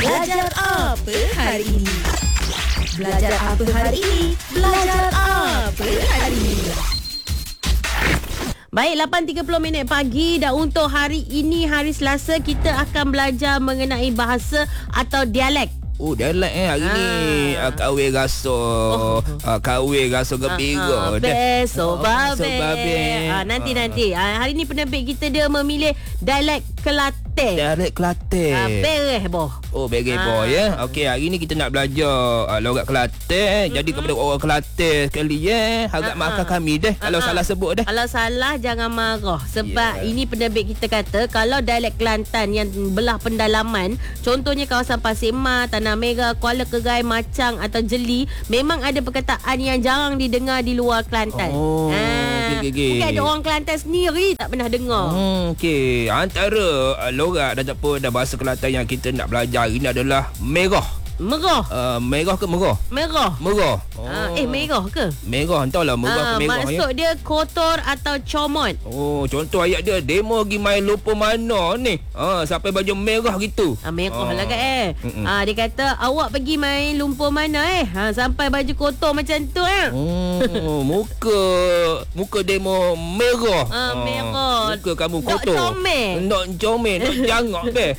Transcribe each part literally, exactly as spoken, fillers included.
Belajar apa hari ini? Belajar apa hari ini? Belajar apa hari ini? Baik, lapan tiga puluh minit pagi dan untuk hari ini, hari Selasa, kita akan belajar mengenai bahasa atau dialek. Oh, dialek eh hari ha. ni uh, kawe gaso oh. uh, kawe gaso gembira uh, uh, beso babe. So babe. Uh, nanti uh. nanti. Uh, hari ni penerbit kita dia memilih dialek Kelantan. Dialek Kelantan. Uh, bereh boh. Oh, bereh uh. boh ya. Okey, hari ni kita nak belajar uh, logat Kelantan. Uh-huh. Jadi kepada orang Kelantan sekali ya, harap uh-huh. maafkan kami deh kalau uh-huh. salah sebut deh. Kalau salah jangan marah sebab yeah. ini penerbit kita kata kalau dialek Kelantan yang belah pendalaman, contohnya kawasan Pasir Mas, Tanah Merah, Kuala Kerai, Macang atau Jeli, memang ada perkataan yang jarang didengar di luar Kelantan. Oh, ha. okay, okay. Mungkin ada orang Kelantan sendiri tak pernah dengar. Hmm, okey. Antara uh, logat dan apa dan bahasa Kelantan yang kita nak belajar ini adalah merah. Merah. Uh, merah ke merah? Merah. Merah. Oh. Uh, eh merah ke? Merah, entahlah merah uh, ke merah. Maksud ya? dia kotor atau comot. Oh, contoh ayat dia, demo pergi main lupa mana ni. Ah, sampai baju merah gitu. Ah, merah ah. lah kan eh. Ah, dia kata awak pergi main lumpur mana eh? Ha, sampai baju kotor macam tu eh. Oh, muka muka demo merah. Ah, merah. Muka kamu kotor. Nak comel. Nak comel, nak jangak be.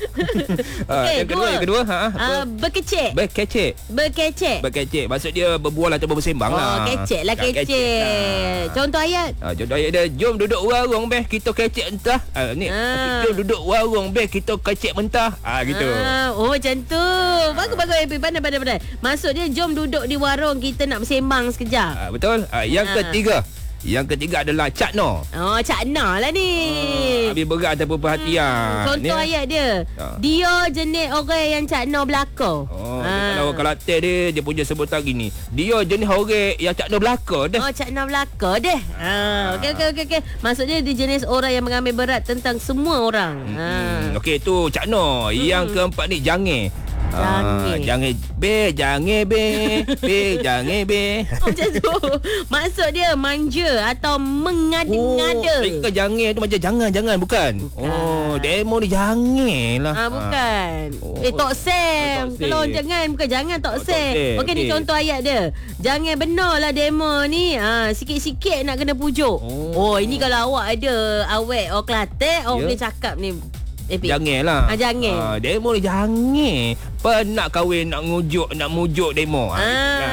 Ah, okay, yang kedua, dua. yang kedua ha. Ah, berkecek. Berkecek. Berkecek. Berkecek. Maksud dia berbual atau bersembang oh, lah. Oh, kecek lah kecek. kecek. Contoh ayat. Ah, contoh ayat dia, jom duduk warung beh, kita kecek entah. Ah, ni. Ah. Jom duduk warung beh, kita kecek mentah. Ah, gitu. Ah, oh, macam tu. Bagus-bagus. Pandai-pandai. Maksud dia, jom duduk di warung, kita nak bersembang sekejap. Ah, betul. Ah, yang ah. ketiga. Yang ketiga adalah cakna. Oh, cakna lah ni. Ah, habis berat ataupun perhatian. Hmm, contoh ni, ayat dia. Ah. Dia jenis orang yang cakna belaka. Oh, ah. kalau Kelantan dia, dia punya sebutan gini. Dia jenis orang yang cakna belaka dah. Oh, cakna belaka deh. Ah, okey okey okey okey. Maksudnya dia jenis orang yang mengambil berat tentang semua orang. Hmm, ah. Okey, tu cakna. Hmm. Yang keempat ni jangan. Jangan. Ah, jangan be, jangan be, be, jangan be. Oh, macam tu. Maksud dia manja atau mengada-ngada. Oh, mereka jangan tu macam jangan-jangan bukan? bukan. Oh, demo ni jangan lah. Ah, bukan. Oh. Eh, Tok Sam. Eh, Kalau jangan, bukan jangan Tok oh, Sam. Okey, okay, ni contoh ayat dia. Jangan benar lah demo ni. Ah, sikit-sikit nak kena pujuk. Oh, oh ini kalau awak ada awet orang Kelantan, awak yeah. boleh cakap ni. Eh, janganlah. Ah, jangan. Ah, demo ni jangan. Pernah kahwin nak ngujuk, nak mujuk demo. Ah, ah,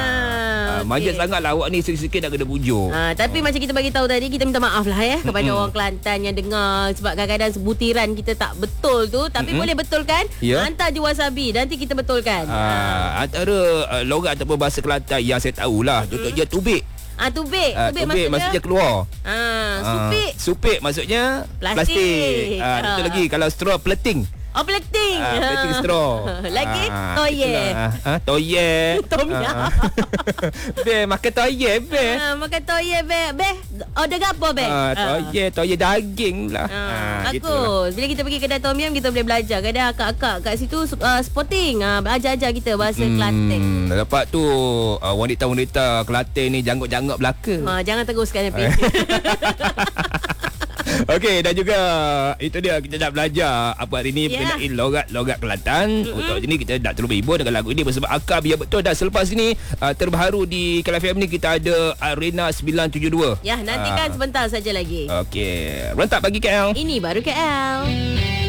ah okay. Manja sangatlah awak ni sikit-sikit nak kena pujuk. Ah, tapi ah. macam kita bagi tahu tadi, kita minta maaf lah ya kepada mm-hmm. orang Kelantan yang dengar sebab kadang-kadang butiran kita tak betul tu, tapi mm-hmm. boleh betulkan. Yeah. Hantar je wasabi, nanti kita betulkan. Ah, ah. Antara uh, logat ataupun bahasa Kelantan yang saya tahulah, contoh mm-hmm. dia tubik. Ah, tubik. Ah, tubik, tubik maksudnya, maksudnya keluar. Ah, supik. Ah, supik maksudnya plastik. plastik. Ah, betul lagi kalau straw plating. Oh, plating. Ah, plating straw. Lagi ah, toye. Ah, toye. Tom yam. Ah. Be makan toye be. Ah, makan toye be. Be, order apa be? Ah, toye, toye daging lah. Ah, ah, bagus. Bila kita pergi kedai tom yam, kita boleh belajar. Kadang akak-akak kat situ uh, sporting, uh, ajar-ajar kita bahasa hmm, Kelantan. Dapat tu uh, wanita-wanita Kelantan ni janggut-janggut belaka. Ha, jangan teruskan tapi. Okey, dan juga itu dia kita nak belajar apa hari ni yeah. mengenai logat-logat Kelantan. Mm-hmm. Untuk ini kita nak terus berhibur dengan lagu ini bersama Akar Biar Betul. Dan selepas ini uh, terbaru di Kala F M ni kita ada Arena sembilan tujuh dua. Ya, nantikan uh. sebentar saja lagi. Okey, rentak pagi K L. Ini baru K L.